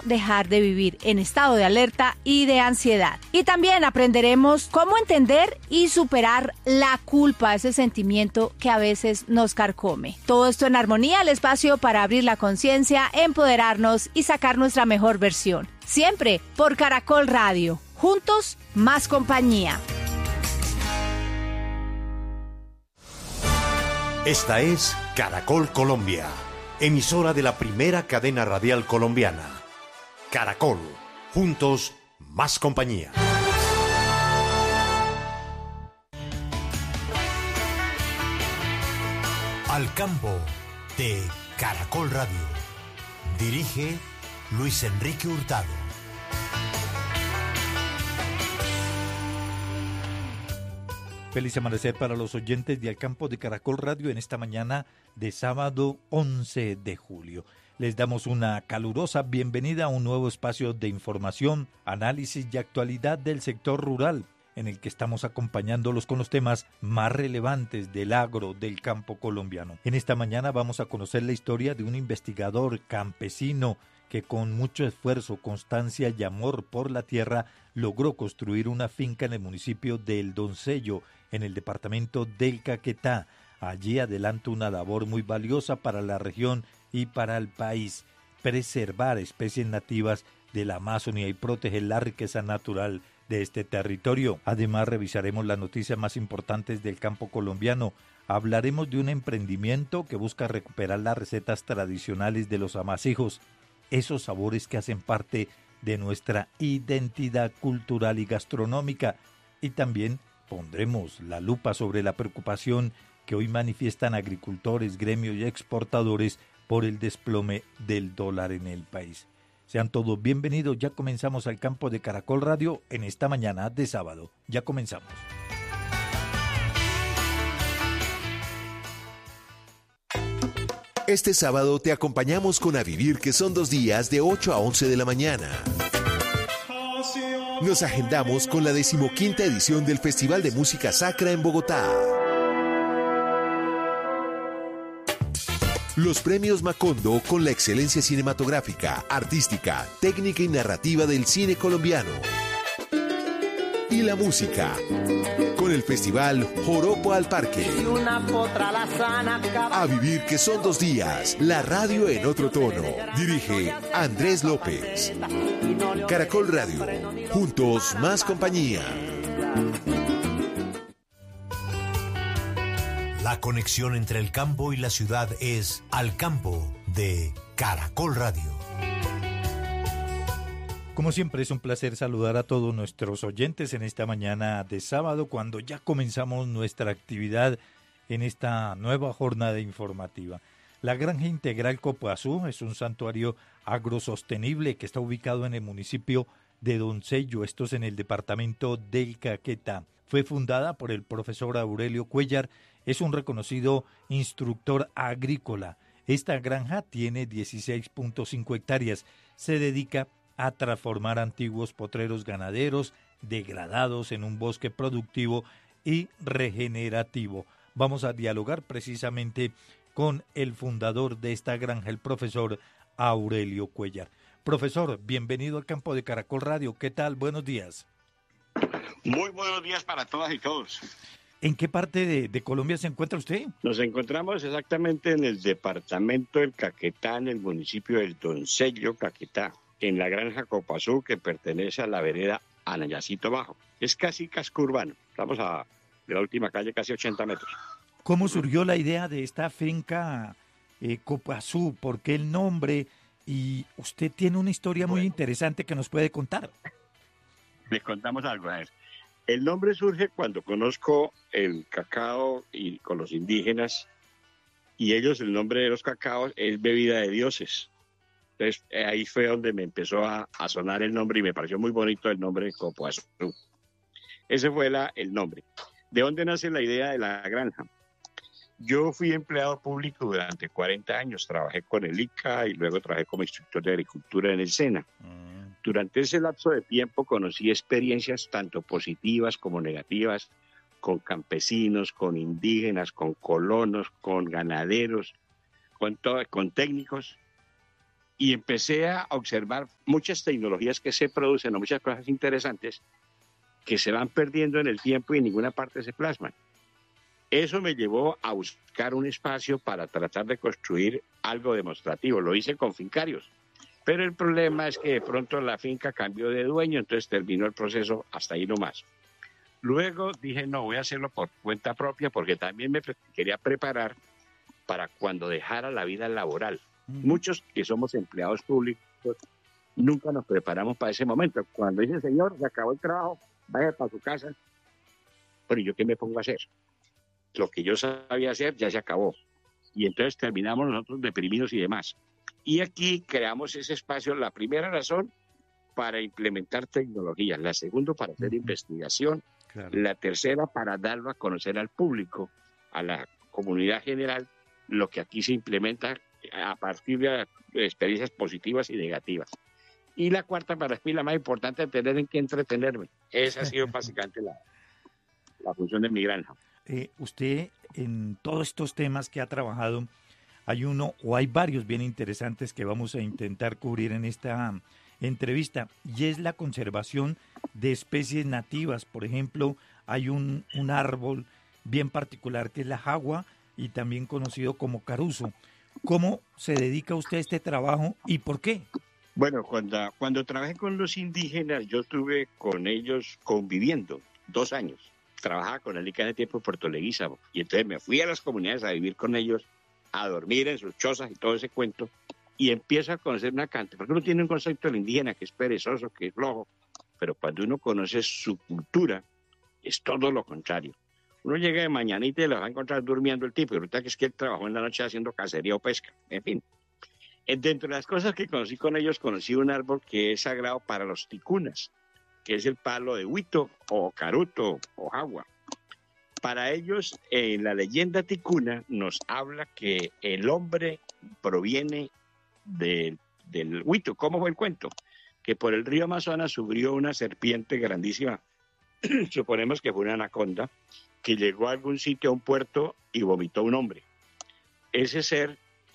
dejar de vivir en estado de alerta y de ansiedad. Y también aprenderemos cómo entender y superar la culpa, ese sentimiento que a veces nos carcome. Todo esto en Armonía, el espacio para abrir la conciencia, empoderarnos y sacar nuestra mejor versión. Siempre por Caracol Radio. Juntos, más compañía. Esta es Caracol Colombia, emisora de la primera cadena radial colombiana. Caracol, juntos, más compañía. Al campo de Caracol Radio. Dirige Luis Enrique Hurtado. Feliz amanecer para los oyentes de Al Campo de Caracol Radio en esta mañana de sábado 11 de julio. Les damos una calurosa bienvenida a un nuevo espacio de información, análisis y actualidad del sector rural, en el que estamos acompañándolos con los temas más relevantes del agro del campo colombiano. En esta mañana vamos a conocer la historia de un investigador campesino que con mucho esfuerzo, constancia y amor por la tierra logró construir una finca en el municipio de El Doncello, en el departamento del Caquetá. Allí adelanta una labor muy valiosa para la región y para el país: preservar especies nativas de la Amazonía y proteger la riqueza natural de este territorio. Además, revisaremos las noticias más importantes del campo colombiano. Hablaremos de un emprendimiento que busca recuperar las recetas tradicionales de los amasijos, esos sabores que hacen parte de nuestra identidad cultural y gastronómica. Y también pondremos la lupa sobre la preocupación que hoy manifiestan agricultores, gremios y exportadores por el desplome del dólar en el país. Sean todos bienvenidos, ya comenzamos Al Campo de Caracol Radio en esta mañana de sábado. Ya comenzamos. Este sábado te acompañamos con A Vivir, que son 2 días de 8 a 11 de la mañana. Nos agendamos con la 15ª edición del Festival de Música Sacra en Bogotá. Los premios Macondo con la excelencia cinematográfica, artística, técnica y narrativa del cine colombiano. Y la música, con el festival Joropo al Parque. A Vivir, que son 2 días, la radio en otro tono. Dirige Andrés López. Caracol Radio, juntos más compañía. La conexión entre el campo y la ciudad es Al Campo de Caracol Radio. Como siempre, es un placer saludar a todos nuestros oyentes en esta mañana de sábado, cuando ya comenzamos nuestra actividad en esta nueva jornada informativa. La Granja Integral Copoazú es un santuario agrosostenible que está ubicado en el municipio de Doncello, esto es en el departamento del Caquetá. Fue fundada por el profesor Aurelio Cuellar, es un reconocido instructor agrícola. Esta granja tiene 16.5 hectáreas, se dedica a transformar antiguos potreros ganaderos degradados en un bosque productivo y regenerativo. Vamos a dialogar precisamente con el fundador de esta granja, el profesor Aurelio Cuellar. Profesor, bienvenido al Campo de Caracol Radio. ¿Qué tal? Buenos días. Muy buenos días para todas y todos. ¿En qué parte de Colombia se encuentra usted? Nos encontramos exactamente en el departamento del Caquetá, en el municipio del Doncello, Caquetá, en la granja Copoazú, que pertenece a la vereda Anayacito Bajo. Es casi casco urbano. Estamos de la última calle, casi 80 metros. ¿Cómo surgió la idea de esta finca Copoazú? ¿Por qué el nombre? Y usted tiene una historia muy interesante que nos puede contar. Les contamos algo. A ver. El nombre surge cuando conozco el cacao y con los indígenas, y ellos, el nombre de los cacaos es bebida de dioses. Entonces ahí fue donde me empezó a sonar el nombre y me pareció muy bonito el nombre de Copoazú. Ese fue el nombre. ¿De dónde nace la idea de la granja? Yo fui empleado público durante 40 años, trabajé con el ICA y luego trabajé como instructor de agricultura en el SENA. Durante ese lapso de tiempo conocí experiencias tanto positivas como negativas con campesinos, con indígenas, con colonos, con ganaderos, con técnicos. y empecé a observar muchas tecnologías que se producen, o muchas cosas interesantes que se van perdiendo en el tiempo y en ninguna parte se plasman. Eso me llevó a buscar un espacio para tratar de construir algo demostrativo. Lo hice con fincarios, pero el problema es que de pronto la finca cambió de dueño, entonces terminó el proceso hasta ahí nomás. Luego dije, no, voy a hacerlo por cuenta propia porque también me quería preparar para cuando dejara la vida laboral. Muchos que somos empleados públicos nunca nos preparamos para ese momento. Cuando dice, señor, se acabó el trabajo, vaya para su casa. Pero ¿yo qué me pongo a hacer? Lo que yo sabía hacer ya se acabó. Y entonces terminamos nosotros deprimidos y demás. Y aquí creamos ese espacio, la primera razón, para implementar tecnología, la segunda para hacer investigación, claro. La tercera para darlo a conocer al público, a la comunidad general, lo que aquí se implementa a partir de experiencias positivas y negativas. Y la cuarta, para mí la más importante, tener en qué entretenerme. Esa ha sido básicamente la función de mi granja. Usted, en todos estos temas que ha trabajado, hay uno o hay varios bien interesantes que vamos a intentar cubrir en esta entrevista, y es la conservación de especies nativas. Por ejemplo, hay un árbol bien particular que es la jagua y también conocido como caruzo. ¿Cómo se dedica usted a este trabajo y por qué? Bueno, cuando trabajé con los indígenas, yo estuve con ellos conviviendo 2 años. Trabajaba con el ICA de tiempo en Puerto Leguízamo, y entonces me fui a las comunidades a vivir con ellos, a dormir en sus chozas y todo ese cuento, y empiezo a conocer una cantidad, porque uno tiene un concepto del indígena que es perezoso, que es flojo, pero cuando uno conoce su cultura, es todo lo contrario. Uno llega de mañanita y lo va a encontrar durmiendo el tipo, y ahorita que es que él trabajó en la noche haciendo cacería o pesca, en fin. Dentro de las cosas que conocí con ellos, conocí un árbol que es sagrado para los ticunas, que es el palo de huito, o caruto, o jagua. Para ellos, en la leyenda ticuna nos habla que el hombre proviene del huito. ¿Cómo fue el cuento? Que por el río Amazonas subió una serpiente grandísima, suponemos que fue una anaconda, que llegó a algún sitio, a un puerto, y vomitó un hombre. Ese ser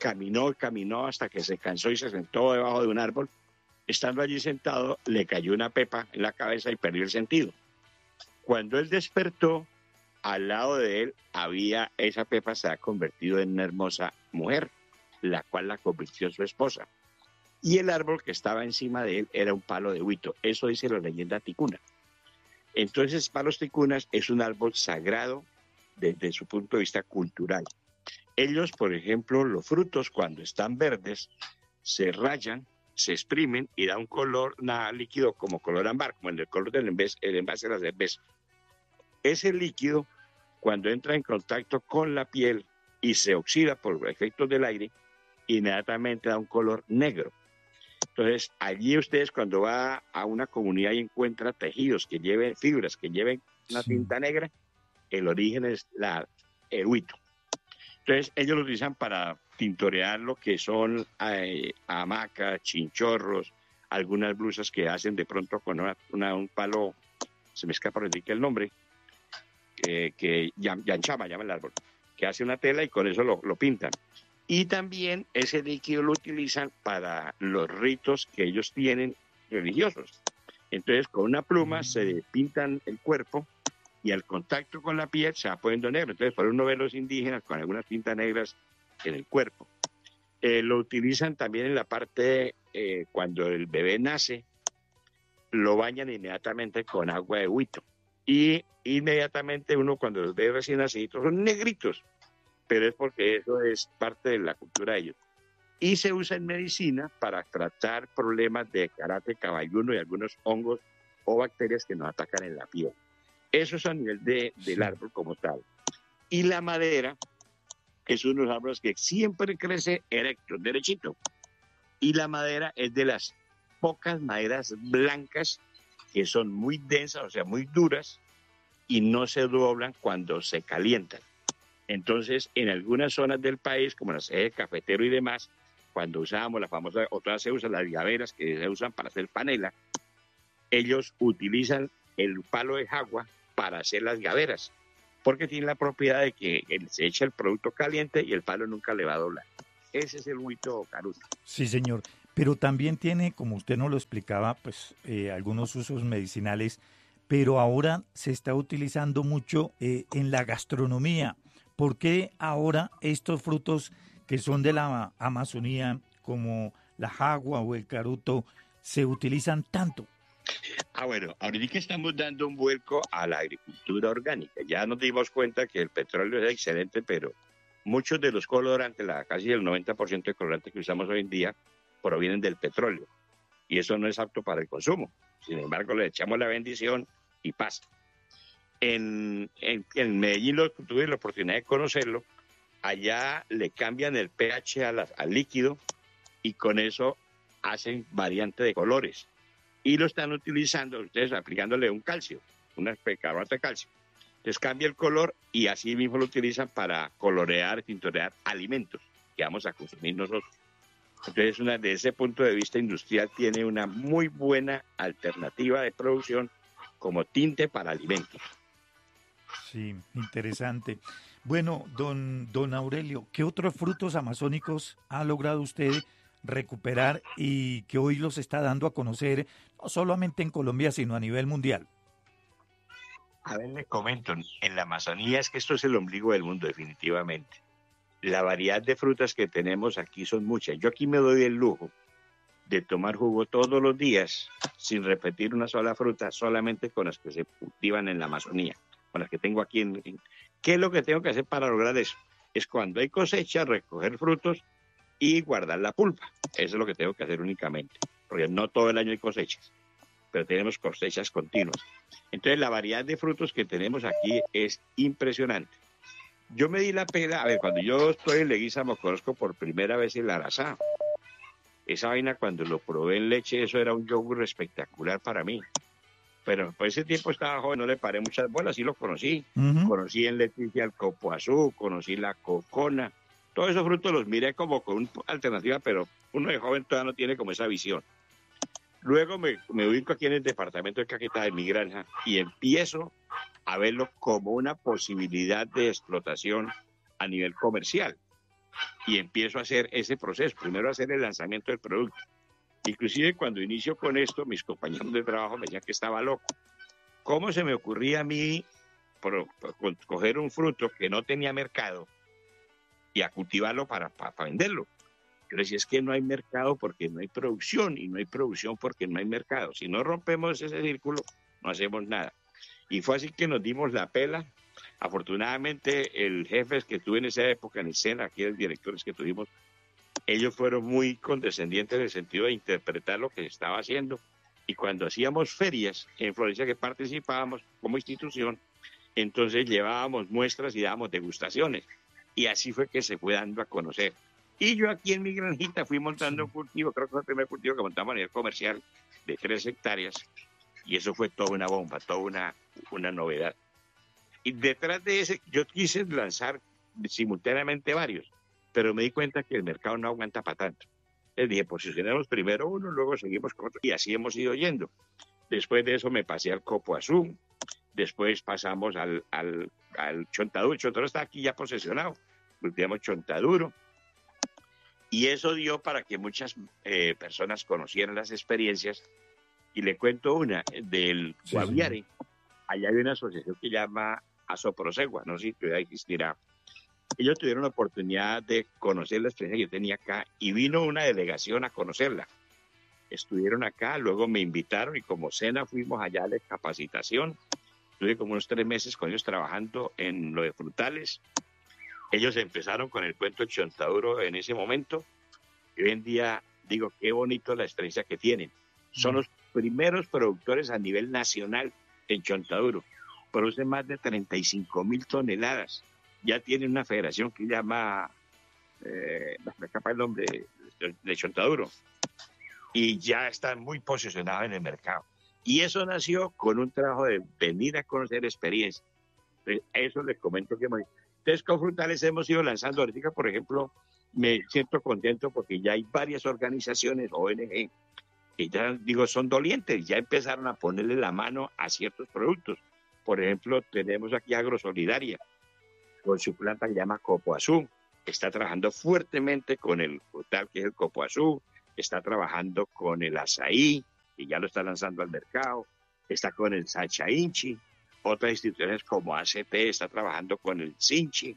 caminó hasta que se cansó y se sentó debajo de un árbol. Estando allí sentado, le cayó una pepa en la cabeza y perdió el sentido. Cuando él despertó, al lado de él había esa pepa, se ha convertido en una hermosa mujer, la cual la convirtió en su esposa. Y el árbol que estaba encima de él era un palo de huito. Eso dice la leyenda ticuna. Entonces, palos ticunas es un árbol sagrado desde su punto de vista cultural. Ellos, por ejemplo, los frutos cuando están verdes se rayan, se exprimen y da un color líquido como color ámbar, como en el color del envase de la cerveza. Ese líquido, cuando entra en contacto con la piel y se oxida por efectos del aire, inmediatamente da un color negro. Entonces, allí ustedes cuando va a una comunidad y encuentra tejidos que lleven fibras, que lleven una tinta negra, el origen es el huito. Entonces, ellos lo utilizan para tintorear lo que son hamacas, chinchorros, algunas blusas que hacen de pronto con un palo, se me escapa el nombre, que yanchama llama el árbol, que hace una tela y con eso lo pintan. Y también ese líquido lo utilizan para los ritos que ellos tienen religiosos. Entonces, con una pluma se pintan el cuerpo y al contacto con la piel se va poniendo negro. Entonces, por uno ve los indígenas con algunas tintas negras en el cuerpo. Lo utilizan también en la parte, cuando el bebé nace, lo bañan inmediatamente con agua de huito. Y inmediatamente uno, cuando los ve recién nacidos, son negritos, pero es porque eso es parte de la cultura de ellos. Y se usa en medicina para tratar problemas de carácter caballuno y algunos hongos o bacterias que nos atacan en la piel. Eso es a nivel del árbol como tal. Y la madera es uno de los árboles que siempre crece erecto, derechito. Y la madera es de las pocas maderas blancas que son muy densas, o sea, muy duras, y no se doblan cuando se calientan. Entonces, en algunas zonas del país, como las ejes cafetero y demás, cuando usábamos la famosa, otras se usan las gaveras que se usan para hacer panela, ellos utilizan el palo de jagua para hacer las gaveras, porque tiene la propiedad de que se echa el producto caliente y el palo nunca le va a doblar. Ese es el huito caruto. Sí, señor. pero también tiene, como usted nos lo explicaba, pues algunos usos medicinales, pero ahora se está utilizando mucho en la gastronomía. ¿Por qué ahora estos frutos que son de la Amazonía, como la jagua o el caruto, se utilizan tanto? Bueno, ahorita estamos dando un vuelco a la agricultura orgánica. Ya nos dimos cuenta que el petróleo es excelente, pero muchos de los colorantes, casi el 90% de colorantes que usamos hoy en día, provienen del petróleo. Y eso no es apto para el consumo. Sin embargo, le echamos la bendición y pasa. En Medellín tuve la oportunidad de conocerlo. Allá le cambian el pH al líquido y con eso hacen variante de colores. Y lo están utilizando ustedes aplicándole un calcio, una carbonato de calcio. Entonces cambia el color y así mismo lo utilizan para colorear, tintorear alimentos que vamos a consumir nosotros. Entonces, desde ese punto de vista industrial, tiene una muy buena alternativa de producción como tinte para alimentos. Sí, interesante. Bueno, don Aurelio, ¿qué otros frutos amazónicos ha logrado usted recuperar y que hoy los está dando a conocer, no solamente en Colombia, sino a nivel mundial? A ver, le comento, en la Amazonía es que esto es el ombligo del mundo, definitivamente. La variedad de frutas que tenemos aquí son muchas. Yo aquí me doy el lujo de tomar jugo todos los días sin repetir una sola fruta, solamente con las que se cultivan en la Amazonía, con las que tengo aquí. ¿Qué es lo que tengo que hacer para lograr eso? Es cuando hay cosecha, recoger frutos y guardar la pulpa. Eso es lo que tengo que hacer únicamente, porque no todo el año hay cosechas, pero tenemos cosechas continuas. Entonces la variedad de frutos que tenemos aquí es impresionante. Yo me di la pena, cuando yo estoy en Leguízamo conozco por primera vez el arazá. Esa vaina cuando lo probé en leche, eso era un yogur espectacular para mí. Pero por ese tiempo estaba joven, no le paré muchas bolas, sí lo conocí. Uh-huh. Conocí en Leticia el copoazú, conocí la cocona. Todos esos frutos los miré como con una alternativa, pero uno de joven todavía no tiene como esa visión. Luego me ubico aquí en el departamento de Caquetá, de mi granja, y empiezo a verlo como una posibilidad de explotación a nivel comercial. Y empiezo a hacer ese proceso, primero a hacer el lanzamiento del producto. Inclusive cuando inicio con esto, mis compañeros de trabajo me decían que estaba loco. ¿Cómo se me ocurría a mí coger un fruto que no tenía mercado y a cultivarlo para venderlo? Yo decía, es que no hay mercado porque no hay producción, y no hay producción porque no hay mercado. Si no rompemos ese círculo, no hacemos nada. Y fue así que nos dimos la pela. Afortunadamente, el jefe que tuve en esa época, en el SENA, aquí los directores que tuvimos, ellos fueron muy condescendientes en el sentido de interpretar lo que se estaba haciendo. Y cuando hacíamos ferias en Florencia, que participábamos como institución, entonces llevábamos muestras y dábamos degustaciones. Y así fue que se fue dando a conocer. Y yo aquí en mi granjita fui montando un cultivo, creo que fue el primer cultivo que montamos a nivel comercial, de 3 hectáreas. Y eso fue toda una bomba, toda una novedad. Y detrás de ese, yo quise lanzar simultáneamente varios, pero me di cuenta que el mercado no aguanta para tanto. Les dije, posicionemos primero uno, luego seguimos con otro, y así hemos ido yendo. Después de eso me pasé al copoazú, después pasamos al chontaduro. El chontaduro está aquí ya posesionado, cultivamos chontaduro, y eso dio para que muchas personas conocieran las experiencias. Y le cuento una del Guaviare. Sí. Allá hay una asociación que se llama Asoprosegua, no sé si todavía existirá. Ellos tuvieron la oportunidad de conocer la experiencia que yo tenía acá y vino una delegación a conocerla. Estuvieron acá, luego me invitaron y como SENA fuimos allá a la capacitación. Estuve como unos 3 meses con ellos trabajando en lo de frutales. Ellos empezaron con el cuento del chontaduro en ese momento. Y hoy en día digo, qué bonito la experiencia que tienen. Son los primeros productores a nivel nacional en chontaduro. Producen más de 35,000 toneladas. Ya tienen una federación que llama, me escapa el nombre, de chontaduro. Y ya están muy posicionados en el mercado. Y eso nació con un trabajo de venir a conocer experiencias. Eso les comento que entonces con frutales hemos ido lanzando ahorita, por ejemplo, me siento contento porque ya hay varias organizaciones, ONG, que ya digo son dolientes, ya empezaron a ponerle la mano a ciertos productos. Por ejemplo, tenemos aquí Agrosolidaria, con su planta que se llama Copoazú, que está trabajando fuertemente con el frutal que es el Copoazú, está trabajando con el azaí, y ya lo está lanzando al mercado, está con el Sacha Inchi, otras instituciones como ACT está trabajando con el INCHI,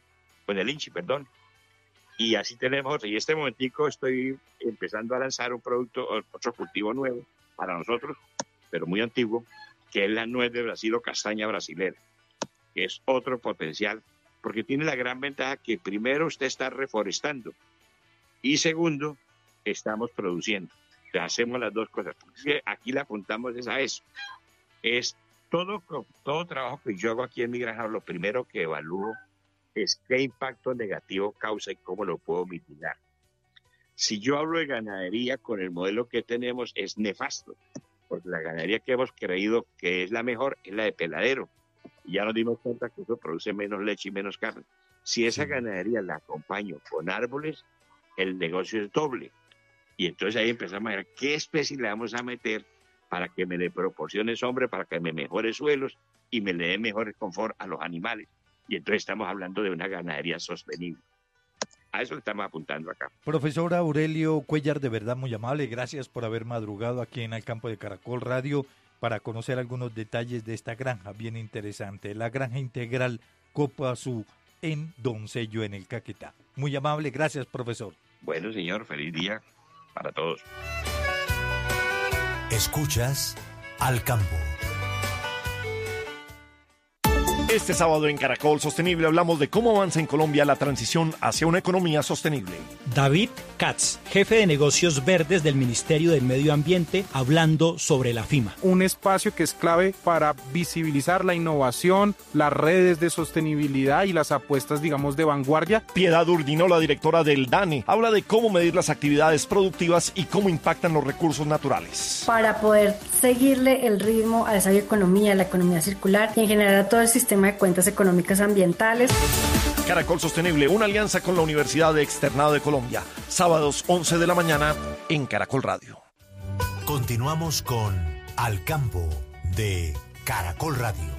y así tenemos, y en este momentico estoy empezando a lanzar un producto, otro cultivo nuevo para nosotros, pero muy antiguo, que es la nuez de Brasil o castaña brasilera, que es otro potencial, porque tiene la gran ventaja que primero usted está reforestando y segundo, estamos produciendo. O sea, hacemos las dos cosas. Porque aquí le apuntamos a eso. Es todo trabajo que yo hago aquí en mi granja, lo primero que evalúo es qué impacto negativo causa y cómo lo puedo mitigar. Si yo hablo de ganadería con el modelo que tenemos es nefasto, porque la ganadería que hemos creído que es la mejor es la de peladero. Y ya nos dimos cuenta que eso produce menos leche y menos carne. Si esa ganadería la acompaño con árboles, el negocio es doble. Y entonces ahí empezamos a ver qué especie le vamos a meter para que me le proporcione sombra, para que me mejore suelos y me le dé mejor confort a los animales. Y entonces estamos hablando de una ganadería sostenible. A eso le estamos apuntando acá. Profesor Aurelio Cuellar, de verdad muy amable. Gracias por haber madrugado aquí en el campo de Caracol Radio para conocer algunos detalles de esta granja bien interesante. La granja integral Copazú en Doncello, en el Caquetá. Muy amable, gracias, profesor. Bueno, señor, feliz día para todos. Escuchas Al Campo. Este sábado en Caracol Sostenible hablamos de cómo avanza en Colombia la transición hacia una economía sostenible. David Katz, jefe de negocios verdes del Ministerio del Medio Ambiente, hablando sobre la FIMA. Un espacio que es clave para visibilizar la innovación, las redes de sostenibilidad y las apuestas, digamos, de vanguardia. Piedad Urdino, la directora del DANE, habla de cómo medir las actividades productivas y cómo impactan los recursos naturales. Para poder seguirle el ritmo a esa economía, la economía circular y en general a todo el sistema de cuentas económicas ambientales. Caracol Sostenible, una alianza con la Universidad de Externado de Colombia. Sábados 11 de la mañana en Caracol Radio. Continuamos con Al Campo de Caracol Radio.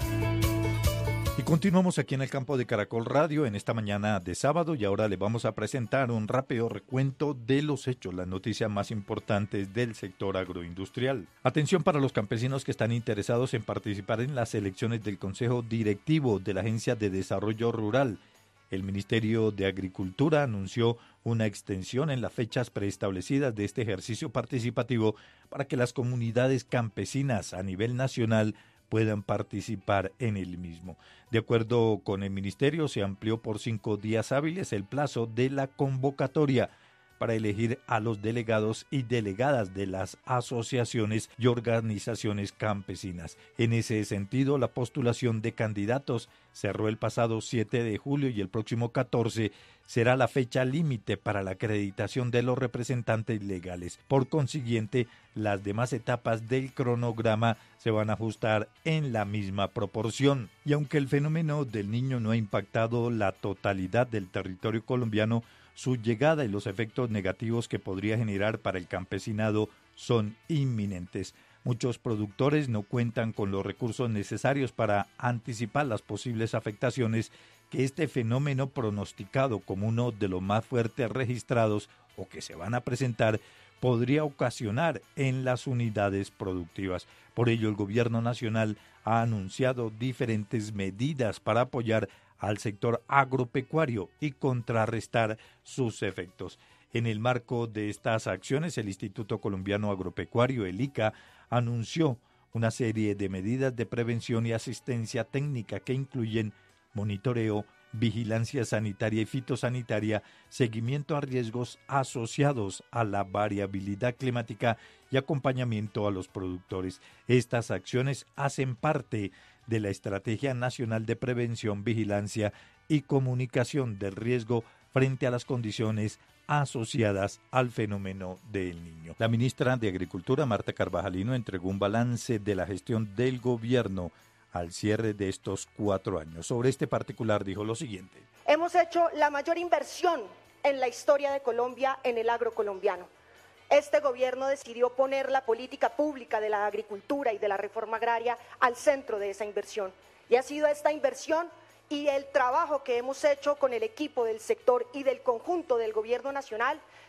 Y continuamos aquí en el campo de Caracol Radio en esta mañana de sábado y ahora les vamos a presentar un rápido recuento de los hechos, las noticias más importantes del sector agroindustrial. Atención para los campesinos que están interesados en participar en las elecciones del Consejo Directivo de la Agencia de Desarrollo Rural. El Ministerio de Agricultura anunció una extensión en las fechas preestablecidas de este ejercicio participativo para que las comunidades campesinas a nivel nacional puedan participar en el mismo. De acuerdo con el Ministerio, se amplió por 5 días hábiles el plazo de la convocatoria para elegir a los delegados y delegadas de las asociaciones y organizaciones campesinas. En ese sentido, la postulación de candidatos cerró el pasado 7 de julio y el próximo 14 será la fecha límite para la acreditación de los representantes legales. Por consiguiente, las demás etapas del cronograma se van a ajustar en la misma proporción. Y aunque el fenómeno del Niño no ha impactado la totalidad del territorio colombiano, su llegada y los efectos negativos que podría generar para el campesinado son inminentes. Muchos productores no cuentan con los recursos necesarios para anticipar las posibles afectaciones que este fenómeno, pronosticado como uno de los más fuertes registrados o que se van a presentar, podría ocasionar en las unidades productivas. Por ello, el gobierno nacional ha anunciado diferentes medidas para apoyar al sector agropecuario y contrarrestar sus efectos. En el marco de estas acciones, el Instituto Colombiano Agropecuario, el ICA, anunció una serie de medidas de prevención y asistencia técnica que incluyen monitoreo, vigilancia sanitaria y fitosanitaria, seguimiento a riesgos asociados a la variabilidad climática y acompañamiento a los productores. Estas acciones hacen parte de la Estrategia Nacional de Prevención, Vigilancia y Comunicación del Riesgo frente a las condiciones asociadas al fenómeno del Niño. La ministra de Agricultura, Marta Carvajalino, entregó un balance de la gestión del gobierno al cierre de estos 4 años. Sobre este particular dijo lo siguiente. Hemos hecho la mayor inversión en la historia de Colombia en el agro colombiano. Este gobierno decidió poner la política pública de la agricultura y de la reforma agraria al centro de esa inversión. Y ha sido esta inversión y el trabajo que hemos hecho con el equipo del sector y del conjunto del gobierno nacional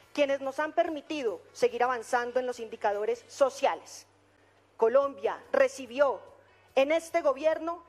quienes nos han permitido seguir avanzando en los indicadores sociales. Colombia recibió en este gobierno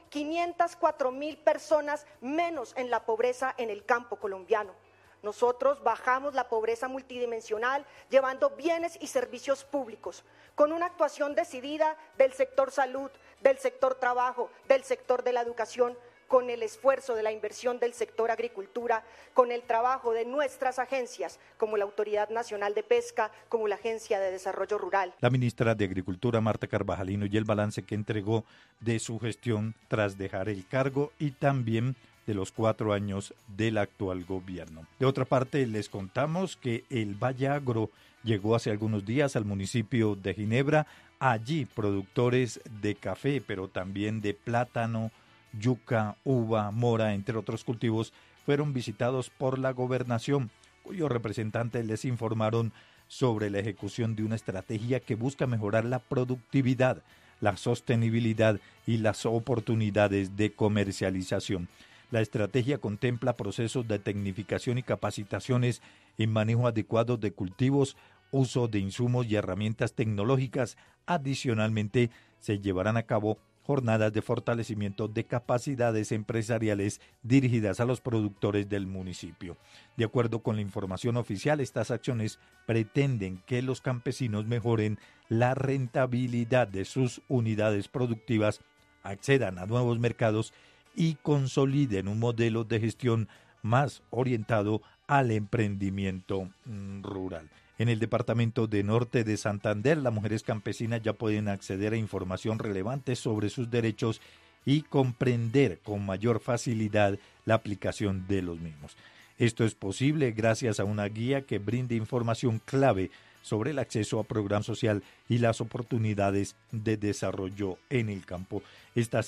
504.000 personas menos en la pobreza en el campo colombiano. Nosotros bajamos la pobreza multidimensional llevando bienes y servicios públicos, con una actuación decidida del sector salud, del sector trabajo, del sector de la educación, con el esfuerzo de la inversión del sector agricultura, con el trabajo de nuestras agencias, como la Autoridad Nacional de Pesca, como la Agencia de Desarrollo Rural. La ministra de Agricultura, Marta Carvajalino, y el balance que entregó de su gestión tras dejar el cargo y también de los 4 años del actual gobierno. De otra parte, les contamos que el Valle Agro llegó hace algunos días al municipio de Ginebra. Allí, productores de café, pero también de plátano, yuca, uva, mora, entre otros cultivos, fueron visitados por la gobernación, cuyos representantes les informaron sobre la ejecución de una estrategia que busca mejorar la productividad, la sostenibilidad y las oportunidades de comercialización. La estrategia contempla procesos de tecnificación y capacitaciones en manejo adecuado de cultivos, uso de insumos y herramientas tecnológicas. Adicionalmente, se llevarán a cabo jornadas de fortalecimiento de capacidades empresariales dirigidas a los productores del municipio. De acuerdo con la información oficial, estas acciones pretenden que los campesinos mejoren la rentabilidad de sus unidades productivas, accedan a nuevos mercados y consoliden un modelo de gestión más orientado al emprendimiento rural. En el departamento de Norte de Santander, las mujeres campesinas ya pueden acceder a información relevante sobre sus derechos y comprender con mayor facilidad la aplicación de los mismos. Esto es posible gracias a una guía que brinde información clave sobre el acceso a programa social y las oportunidades de desarrollo en el campo. Esta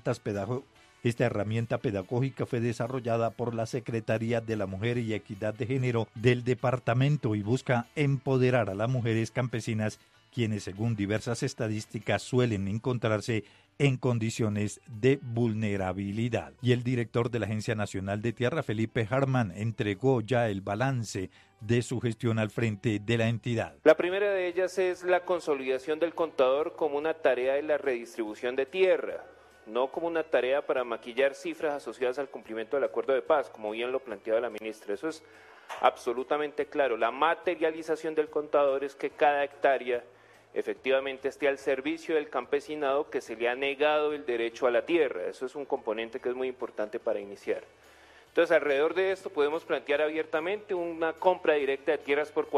herramienta pedagógica fue desarrollada por la Secretaría de la Mujer y Equidad de Género del departamento y busca empoderar a las mujeres campesinas, quienes según diversas estadísticas suelen encontrarse en condiciones de vulnerabilidad. Y el director de la Agencia Nacional de Tierra, Felipe Hartmann, entregó ya el balance de su gestión al frente de la entidad. La primera de ellas es la consolidación del contador como una tarea de la redistribución de tierra, no como una tarea para maquillar cifras asociadas al cumplimiento del acuerdo de paz, como bien lo planteaba la ministra. Eso es absolutamente claro. La materialización del contador es que cada hectárea efectivamente esté al servicio del campesinado que se le ha negado el derecho a la tierra. Eso es un componente que es muy importante para iniciar. Entonces, alrededor de esto podemos plantear abiertamente una compra directa de tierras por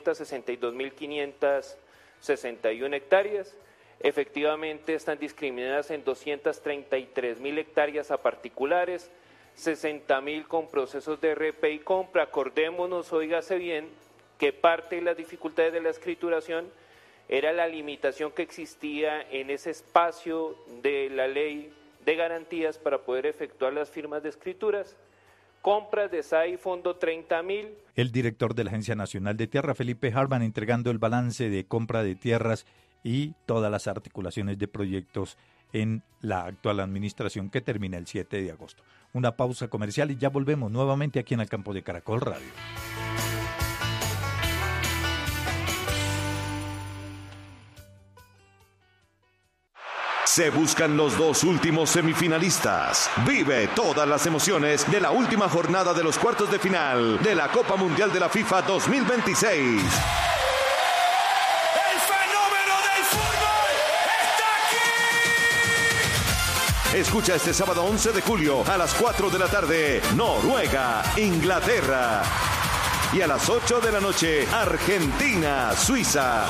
462.561 hectáreas. Efectivamente están discriminadas en 233.000 hectáreas a particulares, 60.000 con procesos de RP y compra. Acordémonos, óigase bien, que parte de las dificultades de la escrituración era la limitación que existía en ese espacio de la ley de garantías para poder efectuar las firmas de escrituras. Compras de SAI Fondo 30.000. El director de la Agencia Nacional de Tierra, Felipe Hartmann, entregando el balance de compra de tierras y todas las articulaciones de proyectos en la actual administración que termina el 7 de agosto. Una pausa comercial y ya volvemos nuevamente aquí en el campo de Caracol Radio. Se buscan los 2 últimos semifinalistas. Vive todas las emociones de la última jornada de los cuartos de final de la Copa Mundial de la FIFA 2026. Escucha este sábado 11 de julio a las 4 de la tarde, Noruega, Inglaterra. Y a las 8 de la noche, Argentina, Suiza.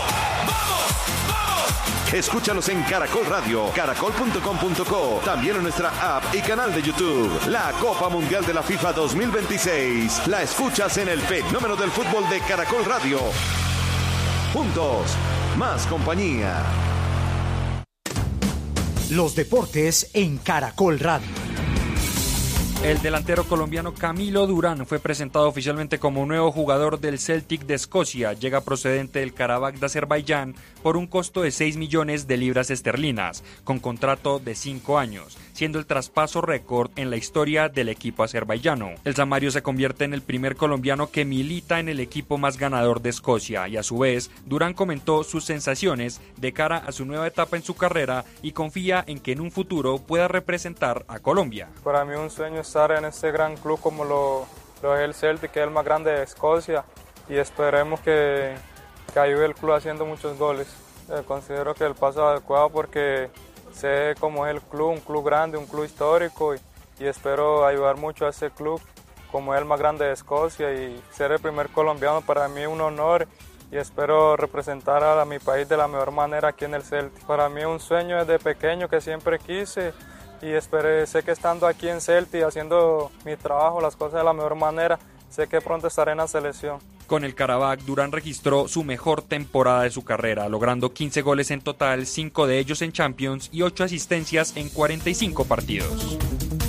Escúchanos en Caracol Radio, caracol.com.co, también en nuestra app y canal de YouTube. La Copa Mundial de la FIFA 2026. La escuchas en el fenómeno del fútbol de Caracol Radio. Juntos, más compañía. Los deportes en Caracol Radio. El delantero colombiano Camilo Durán fue presentado oficialmente como nuevo jugador del Celtic de Escocia. Llega procedente del Karabakh de Azerbaiyán por un costo de 6 millones de libras esterlinas, con contrato de 5 años, siendo el traspaso récord en la historia del equipo azerbaiyano. El Samario se convierte en el primer colombiano que milita en el equipo más ganador de Escocia y a su vez Durán comentó sus sensaciones de cara a su nueva etapa en su carrera y confía en que en un futuro pueda representar a Colombia. Para mí un sueño estar en este gran club como lo es el Celtic, que es el más grande de Escocia, y esperemos que ayude el club haciendo muchos goles. Considero que el paso adecuado porque sé cómo es el club, un club grande, un club histórico, y espero ayudar mucho a ese club como es el más grande de Escocia, y ser el primer colombiano para mí es un honor y espero representar a mi país de la mejor manera aquí en el Celtic. Para mí es un sueño desde pequeño que siempre quise, y sé que estando aquí en Celtic haciendo mi trabajo, las cosas de la mejor manera, sé que pronto estaré en la selección. Con el Karabakh, Durán registró su mejor temporada de su carrera, logrando 15 goles en total, 5 de ellos en Champions y 8 asistencias en 45 partidos.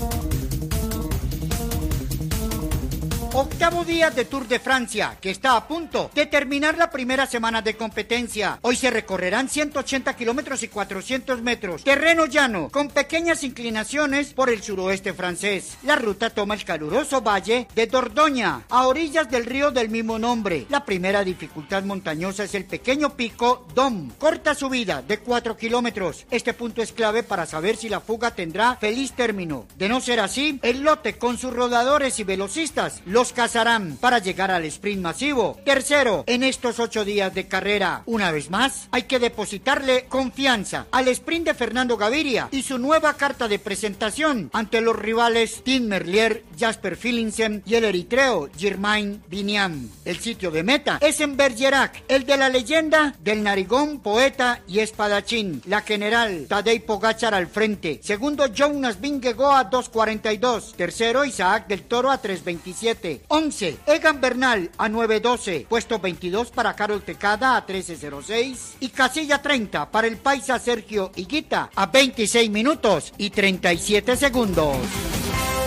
Octavo día de Tour de Francia, que está a punto de terminar la primera semana de competencia. Hoy se recorrerán 180 kilómetros y 400 metros. Terreno llano, con pequeñas inclinaciones por el suroeste francés. La ruta toma el caluroso valle de Dordoña, a orillas del río del mismo nombre. La primera dificultad montañosa es el pequeño pico Dom. Corta subida de 4 kilómetros. Este punto es clave para saber si la fuga tendrá feliz término. De no ser así, el lote con sus rodadores y velocistas los cazarán para llegar al sprint masivo. Tercero, en estos 8 días de carrera. Una vez más, hay que depositarle confianza al sprint de Fernando Gaviria y su nueva carta de presentación ante los rivales Tim Merlier, Jasper Philipsen y el eritreo Germain Biniam. El sitio de meta es en Bergerac, el de la leyenda del narigón, poeta y espadachín, la general Tadej Pogačar al frente. Segundo, Jonas Vingegaard a 2.42. Tercero, Isaac del Toro a 3.27. 11, Egan Bernal a 9.12, puesto 22 para Carol Tecada a 13.06 y casilla 30 para el paisa Sergio Higuita a 26 minutos y 37 segundos.